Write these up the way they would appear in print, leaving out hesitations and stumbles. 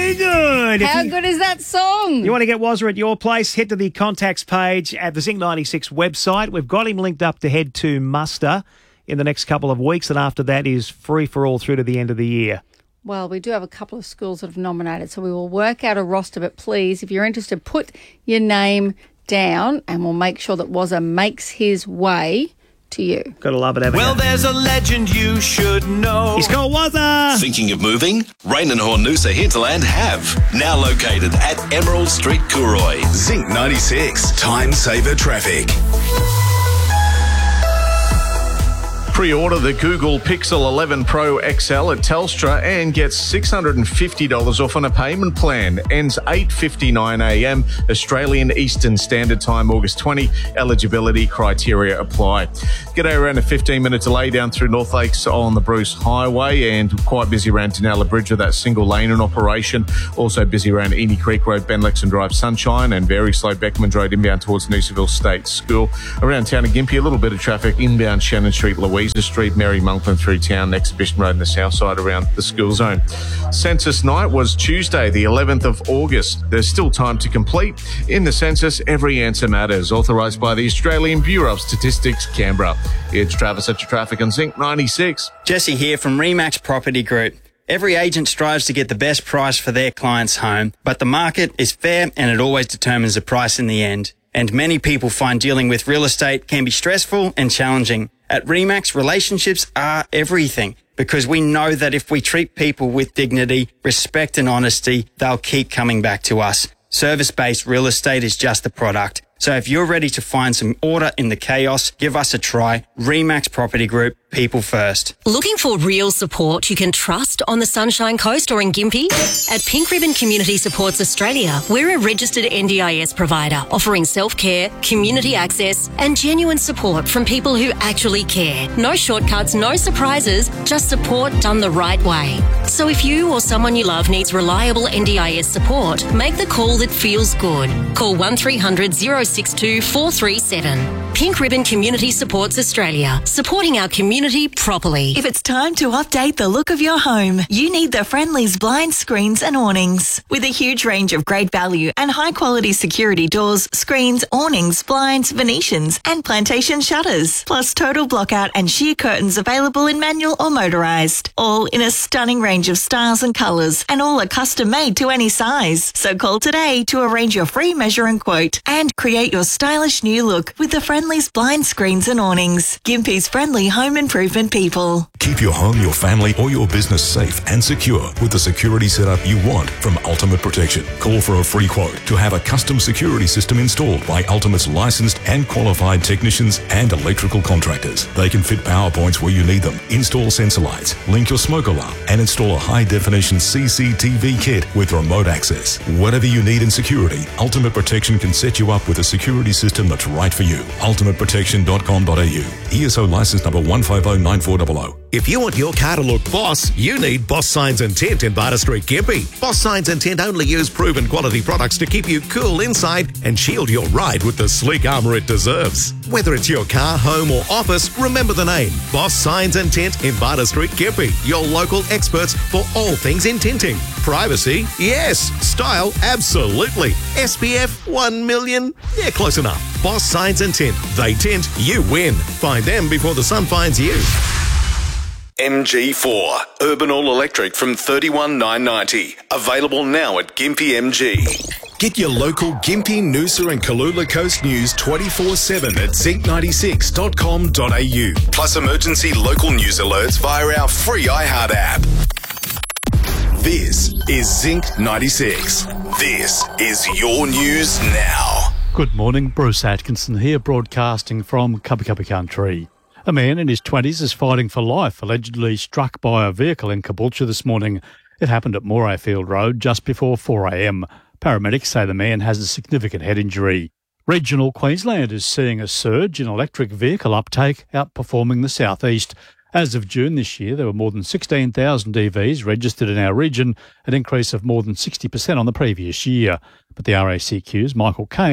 very good. How good is that song? You want to get Wazza at your place? Head to the contacts page at the Zinc 96 website. We've got him linked up to head to muster in the next couple of weeks, and after that is free for all through to the end of the year. Well, we do have a couple of schools that have nominated, so we will work out a roster. But please, if you're interested, put your name down and we'll make sure that Wazza makes his way to you. Gotta love it, haven't Well, you? there's a legend you should know. He's called Wazza. Thinking of moving? Rain and Hornusa Hinterland have. Now located at Emerald Street, Cooroy. Zinc 96. Time saver traffic. Pre-order the Google Pixel 11 Pro XL at Telstra and get $650 off on a payment plan. Ends 8:59am Australian Eastern Standard Time, August 20. Eligibility criteria apply. G'day, around a 15-minute delay down through North Lakes on the Bruce Highway, and quite busy around Denella Bridge with that single lane in operation. Also busy around Eni Creek Road, Ben Lexon Drive, Sunshine, and very slow Beckman Road inbound towards Noosaville State School. Around town of Gympie, a little bit of traffic inbound Shannon Street, Louisa Street, Mary Monkland through town, Exhibition Road in the south side around the school zone. Census night was Tuesday, the 11th of August. There's still time to complete. In the census, every answer matters. Authorised by the Australian Bureau of Statistics, Canberra. It's Travis at your traffic on Zinc 96. Jesse here from Remax Property Group. Every agent strives to get the best price for their client's home, but the market is fair and it always determines the price in the end. And many people find dealing with real estate can be stressful and challenging. At Remax, relationships are everything because we know that if we treat people with dignity, respect and honesty, they'll keep coming back to us. Service-based real estate is just a product. So if you're ready to find some order in the chaos, give us a try. Remax Property Group, people first. Looking for real support you can trust on the Sunshine Coast or in Gympie? At Pink Ribbon Community Supports Australia, we're a registered NDIS provider offering self-care, community access and genuine support from people who actually care. No shortcuts, no surprises, just support done the right way. So if you or someone you love needs reliable NDIS support, make the call that feels good. Call 1300 062 437. Pink Ribbon Community Supports Australia, supporting our community properly. If it's time to update the look of your home, you need the Friendly's blinds, screens and awnings. With a huge range of great value and high quality security doors, screens, awnings, blinds, Venetians and plantation shutters. Plus total blockout and sheer curtains available in manual or motorised. All in a stunning range of styles and colours, and all are custom made to any size. So call today to arrange your free measure and quote and create your stylish new look with the Friendly's blind, screens and awnings. Gympie's friendly home improvement people. Keep your home, your family, or your business safe and secure with the security setup you want from Ultimate Protection. Call for a free quote to have a custom security system installed by Ultimate's licensed and qualified technicians and electrical contractors. They can fit power points where you need them, install sensor lights, link your smoke alarm, and install a high-definition CCTV kit with remote access. Whatever you need in security, Ultimate Protection can set you up with a security system that's right for you. UltimateProtection.com.au. ESO license number 1509400. If you want your car to look boss, you need Boss Signs and Tint in Barter Street, Gympie. Boss Signs and Tint only use proven quality products to keep you cool inside and shield your ride with the sleek armour it deserves. Whether it's your car, home or office, remember the name. Boss Signs and Tint in Barter Street, Gympie. Your local experts for all things in tinting. Privacy? Yes. Style? Absolutely. SPF? 1 million? Yeah, close enough. Boss Signs and Tint. They tint, you win. Find them before the sun finds you. MG4. Urban All Electric from $31,990. Available now at Gympie MG. Get your local Gympie, Noosa and Kalula Coast news 24/7 at zinc96.com.au. Plus emergency local news alerts via our free iHeart app. This is Zinc 96. This is your news now. Good morning, Bruce Atkinson here, broadcasting from Cubby Cubby Country. A man in his 20s is fighting for life, allegedly struck by a vehicle in Caboolture this morning. It happened at Morayfield Road just before 4am. Paramedics say the man has a significant head injury. Regional Queensland is seeing a surge in electric vehicle uptake, outperforming the southeast. As of June this year, there were more than 16,000 EVs registered in our region, an increase of more than 60% on the previous year. But the RACQ's Michael Kane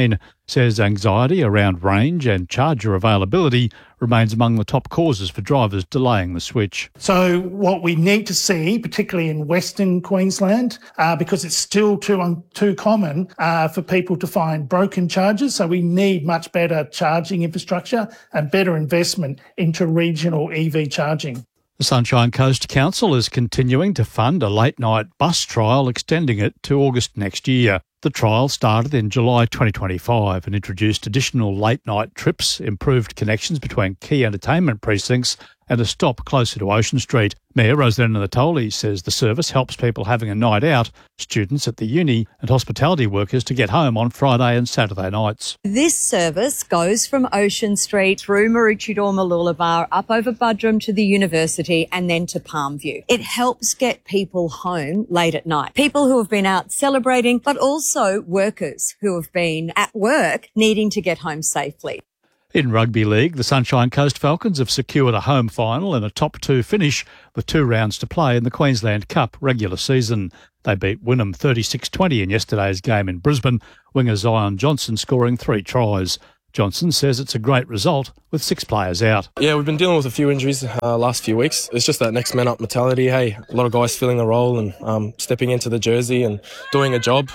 says anxiety around range and charger availability remains among the top causes for drivers delaying the switch. So what we need to see, particularly in Western Queensland, because it's still too common for people to find broken chargers, so we need much better charging infrastructure and better investment into regional EV charging. The Sunshine Coast Council is continuing to fund a late-night bus trial, extending it to August next year. The trial started in July 2025 and introduced additional late-night trips, improved connections between key entertainment precincts and a stop closer to Ocean Street. Mayor Rosalina Natoli says the service helps people having a night out, students at the uni and hospitality workers to get home on Friday and Saturday nights. This service goes from Ocean Street through Maroochydore, Mooloolaba, up over Buderim to the university and then to Palmview. It helps get people home late at night. People who have been out celebrating, but also workers who have been at work needing to get home safely. In Rugby League, the Sunshine Coast Falcons have secured a home final and a top 2 finish with 2 rounds to play in the Queensland Cup regular season. They beat Wynnum 36-20 in yesterday's game in Brisbane, winger Zion Johnson scoring 3 tries. Johnson says it's a great result with 6 players out. Yeah, we've been dealing with a few injuries last few weeks. It's just that next man up mentality. Hey, a lot of guys filling a role and stepping into the jersey and doing a job.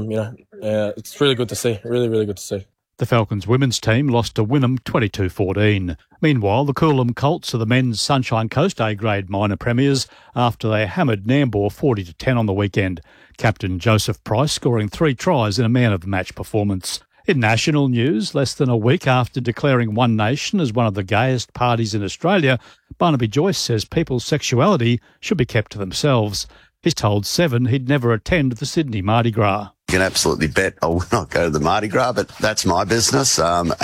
It's really good to see. Really, really good to see. The Falcons women's team lost to Wynnum 22-14. Meanwhile, the Coolum Colts are the men's Sunshine Coast A-grade minor premiers after they hammered Nambour 40-10 on the weekend. Captain Joseph Price scoring 3 tries in a man-of-the-match performance. In national news, less than a week after declaring One Nation as one of the gayest parties in Australia, Barnaby Joyce says people's sexuality should be kept to themselves. He's told Seven he'd never attend the Sydney Mardi Gras. You can absolutely bet I will not go to the Mardi Gras, but that's my business.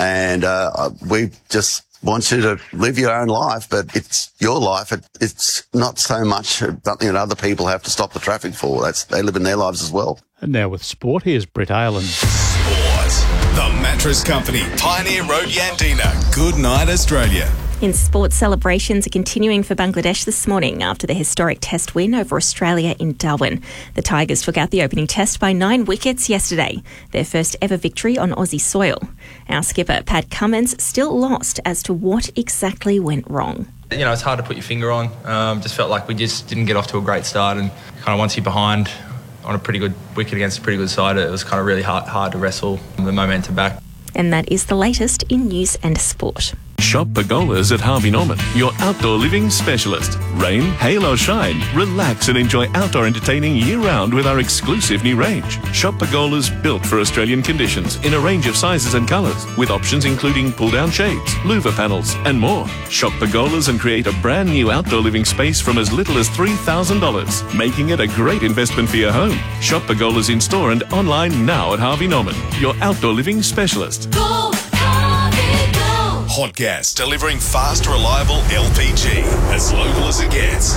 We just want you to live your own life, but it's your life. It's not so much something that other people have to stop the traffic for. They live in their lives as well. And now with sport, here's Brett Aylan. Sport. The Mattress Company, Pioneer Road, Yandina. Good night, Australia. In sports, celebrations are continuing for Bangladesh this morning after the historic test win over Australia in Darwin. The Tigers took out the opening test by 9 wickets yesterday, their first ever victory on Aussie soil. Our skipper, Pat Cummins, still lost as to what exactly went wrong. You know, it's hard to put your finger on. Just felt like we just didn't get off to a great start, and kind of once you're behind on a pretty good wicket against a pretty good side, it was kind of really hard to wrestle the momentum back. And that is the latest in news and sport. Shop Pergolas at Harvey Norman, your outdoor living specialist. Rain, hail or shine, relax and enjoy outdoor entertaining year-round with our exclusive new range. Shop Pergolas built for Australian conditions in a range of sizes and colours, with options including pull-down shades, louver panels and more. Shop Pergolas and create a brand new outdoor living space from as little as $3,000, making it a great investment for your home. Shop Pergolas in store and online now at Harvey Norman, your outdoor living specialist. Go, Harvey, go! Hot Gas, delivering fast, reliable LPG, as local as it gets.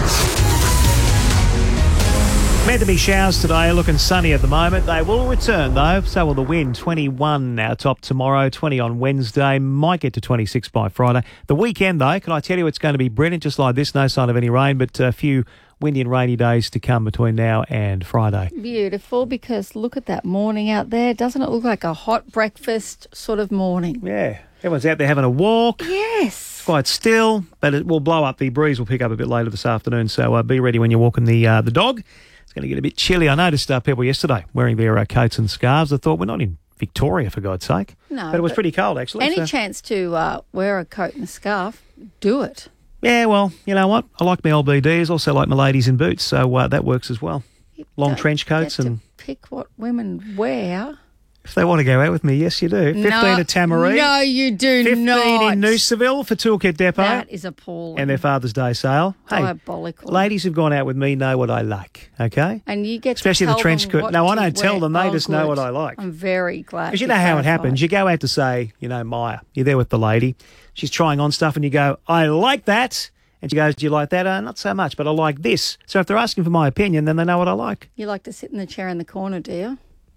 Meant to be showers today, looking sunny at the moment. They will return though, so will the wind. 21 our top tomorrow, 20 on Wednesday, might get to 26 by Friday. The weekend though, can I tell you it's going to be brilliant, just like this, no sign of any rain, but a few windy and rainy days to come between now and Friday. Beautiful, because look at that morning out there. Doesn't it look like a hot breakfast sort of morning? Yeah. Everyone's out there having a walk. Yes. It's quite still, but it will blow up. The breeze will pick up a bit later this afternoon, so be ready when you're walking the dog. It's going to get a bit chilly. I noticed people yesterday wearing their coats and scarves. I thought, we're not in Victoria, for God's sake. No. But it was pretty cold, actually. Any chance to wear a coat and a scarf, do it. Yeah, well, you know what? I like my old BDs, also like my ladies in boots, so that works as well. Long trench coats and pick what women wear. If they want to go out with me, yes, you do. 15 at Tamaree. No, you do 15 not. 15 in Noosaville for Toolkit Depot. That is appalling. And their Father's Day sale. Diabolical. Hey, ladies who've gone out with me know what I like, okay? And you get especially to tell the trench them coat. No, I don't wear. tell them. They just know good. what I like. I'm very glad. Because you know how it happens. You go out to say, Maya, you're there with the lady. She's trying on stuff and you go, I like that. And she goes, do you like that? Not so much, but I like this. So if they're asking for my opinion, then they know what I like. You like to sit in the chair in the corner, do you?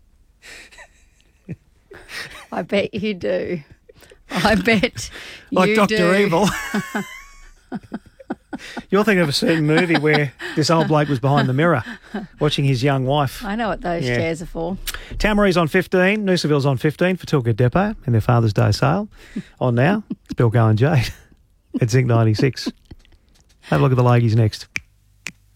I bet you do. I bet like you Dr. do. Evil. You're thinking of a certain movie where this old bloke was behind the mirror watching his young wife. I know what those chairs are for. Tamari's on 15. Noosaville's on 15 for Tilka Depot in their Father's Day sale. On now, it's Bilko and Jade at Zinc 96. Have a look at the ladies next.